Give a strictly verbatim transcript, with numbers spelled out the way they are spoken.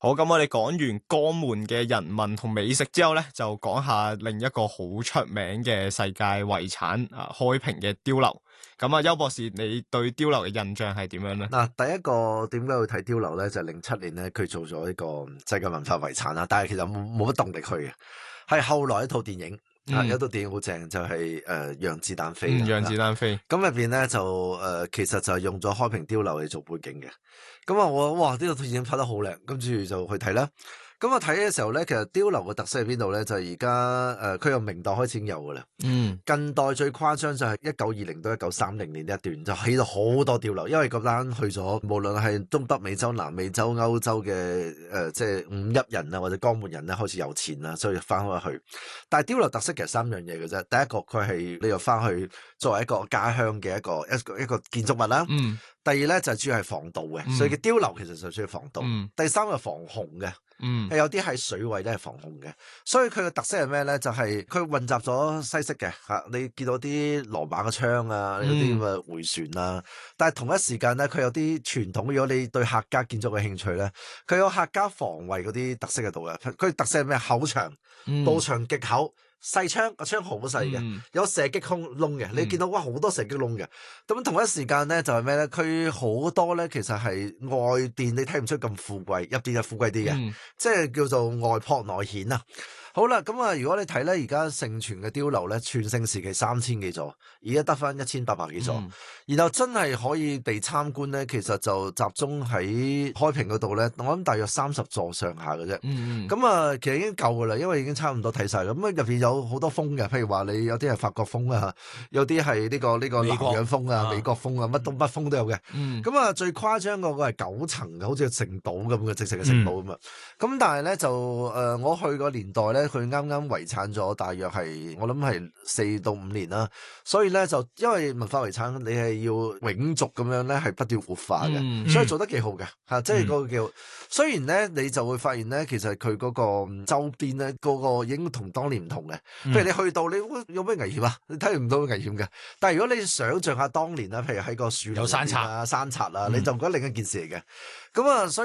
好，咁我哋講完江門嘅人民同美食之後咧，就講下另一個好出名嘅世界遺產啊，開平嘅碉樓。咁啊，邱博士，你對碉樓嘅印象係點樣咧？ 嗱，第一個點解要睇碉樓咧？就係零七年咧，佢做咗一個世界文化遺產啦，但係其實冇冇乜動力去嘅，係後來一套電影。啊、嗯！有套電影好正，就係、是、誒《讓、呃、子彈飛》。 嗯，讓子彈飛。 咁入邊咧就誒、呃，其實就係用咗開平碉樓嚟做背景嘅。咁啊，我哇呢套電影拍得好靚，跟住就去睇啦。咁我睇嘅時候咧，其實碉樓嘅特色喺邊度咧？就係而家誒，佢、呃、由明代開始有噶啦。嗯。近代最誇張就係一九二零到一九三零年呢一段，就起咗好多碉樓，因為嗰單去咗，無論係東北美洲、南美洲、歐洲嘅誒、呃，即係五邑人啊，或者江門人咧，開始有錢啦，所以翻返去。但係碉樓特色其實三樣嘢嘅啫。第一個佢係你又翻去作為一個家鄉嘅一個一個一個建築物啦。嗯。第二咧就係、是、主要係防盜嘅，嗯、所以嘅碉樓其實就需要防盜。嗯、第三個防洪嘅，嗯，係有啲喺水位都係防洪嘅，所以佢嘅特色係咩咧？就係、是、佢混雜咗西式嘅嚇，你見到啲羅馬嘅窗啊，有啲咁嘅迴旋啊，嗯、但係同一時間咧，佢有啲傳統。如果你對客家建築嘅興趣咧，佢有客家防衞嗰啲特色喺度嘅。佢特色係咩？厚牆，道牆極厚。細窗個窗好細嘅，嗯、有射擊空窿嘅，你見到哇好多射擊窿嘅。咁同一時間咧就係咩咧？佢好多咧其實係外邊你睇唔出咁富貴，入邊就富貴啲嘅，嗯、即係叫做外樸內顯啊。好啦，咁啊，如果你睇咧而家盛傳嘅碉樓咧，全盛時期三千幾座，而家得翻一千八百幾座，嗯、然後真係可以被參觀咧，其實就集中喺開平嗰度咧，我諗大約三十座上下嘅啫。咁啊、嗯嗯，其實已經夠噶啦，因為已經差唔多睇晒啦。咁啊，入邊有好多風嘅，譬如話你有啲係法國風啊，有啲係呢個呢、呢個南洋風啊、美國風啊，乜東北風都有嘅。咁啊、嗯嗯，最誇張嗰個係九層嘅，好似城堡咁嘅，直情嘅城堡咁啊。咁、嗯、但係咧就誒、呃，我去個年代咧。佢啱啱遺產咗，大約係我諗係四到五年啦。所以咧就因為文化遺產，你係要永續咁樣咧，係不斷活化嘅，嗯、所以做得幾好嘅嚇。即係嗰個叫，嗯、雖然咧你就會發現咧，其實佢嗰個周邊咧，嗰個已經同當年唔同嘅。譬如你去到，你有咩危險啊？你睇唔到危險嘅。但係如果你想像下當年啦，譬如喺個樹林啊、山賊啊，你就覺得另一件事嚟嘅。咁啊，所以。